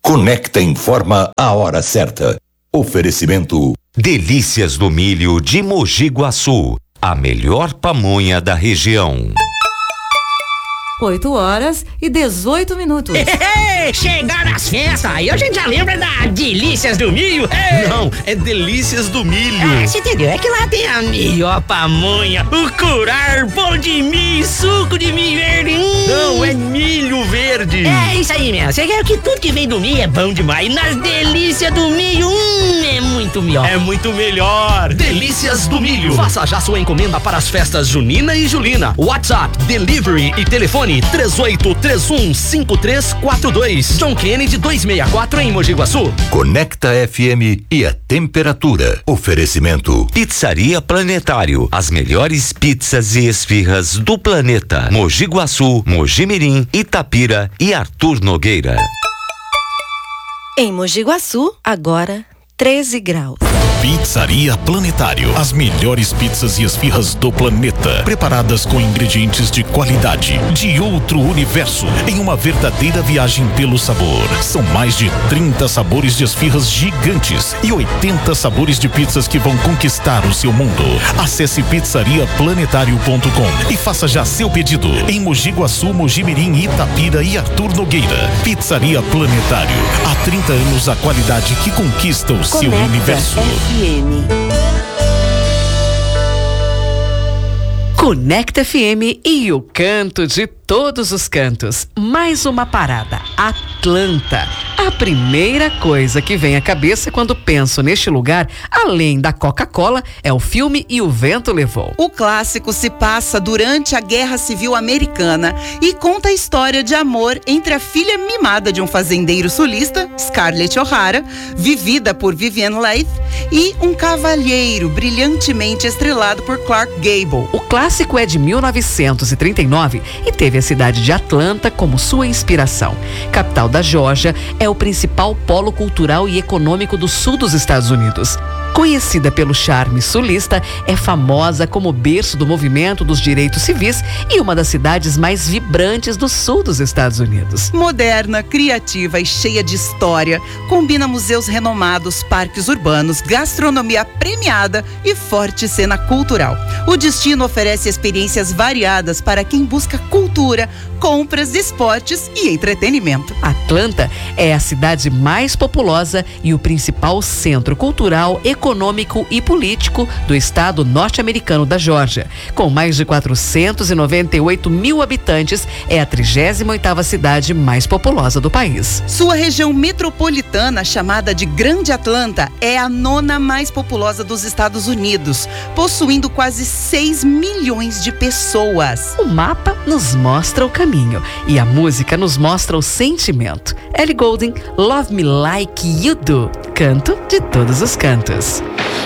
Conecta informa a hora certa. Oferecimento Delícias do Milho de Mogi Guaçu, a melhor pamonha da região. 8h18. Chegaram as festas, aí a gente já lembra da Delícias do Milho. Não, é Delícias do Milho. Você entendeu? É que lá tem a melhor pamonha, o curar, pão de milho, suco de milho verde. Não, é milho verde. É isso aí mesmo. Você quer que tudo que vem do milho é bom demais. E nas Delícias do Milho, é muito melhor. É muito melhor. Delícias do Milho. Faça já sua encomenda para as festas junina e julina. WhatsApp, delivery e telefone 38315342. John Kennedy 264 em Mogi Guaçu. Conecta FM e a temperatura. Oferecimento Pizzaria Planetário, as melhores pizzas e esfirras do planeta. Mogi Guaçu, Mogi Mirim, Itapira e Arthur Nogueira. Em Mogi Guaçu, agora 13 graus. Pizzaria Planetário. As melhores pizzas e esfirras do planeta. Preparadas com ingredientes de qualidade, de outro universo, em uma verdadeira viagem pelo sabor. São mais de 30 sabores de esfirras gigantes e 80 sabores de pizzas que vão conquistar o seu mundo. Acesse pizzariaplanetário.com e faça já seu pedido. Em Mogi Guaçu, Mogi Mirim, Itapira e Arthur Nogueira. Pizzaria Planetário. Há 30 anos a qualidade que conquista o seu universo. Conecta FM e o canto de todos os cantos. Mais uma parada. Atlanta. A primeira coisa que vem à cabeça quando penso neste lugar, além da Coca-Cola, é o filme E o Vento Levou. O clássico se passa durante a Guerra Civil Americana e conta a história de amor entre a filha mimada de um fazendeiro sulista, Scarlett O'Hara, vivida por Vivian Leigh, e um cavalheiro brilhantemente estrelado por Clark Gable. O clássico é de 1939 e teve a cidade de Atlanta como sua inspiração. Capital da Geórgia, é o principal polo cultural e econômico do sul dos Estados Unidos. Conhecida pelo charme sulista, é famosa como berço do movimento dos direitos civis e uma das cidades mais vibrantes do sul dos Estados Unidos. Moderna, criativa e cheia de história, combina museus renomados, parques urbanos, gastronomia premiada e forte cena cultural. O destino oferece experiências variadas para quem busca cultura, compras, esportes e entretenimento. Atlanta é a cidade mais populosa e o principal centro cultural, econômico e político do estado norte-americano da Geórgia. Com mais de 498 mil habitantes, é a 38ª cidade mais populosa do país. Sua região metropolitana, chamada de Grande Atlanta, é a 9ª mais populosa dos Estados Unidos, possuindo quase 6 milhões de pessoas. O mapa nos mostra o caminho e a música nos mostra o sentimento. Ellie Goulding, Love Me Like You Do, canto de todos os cantos.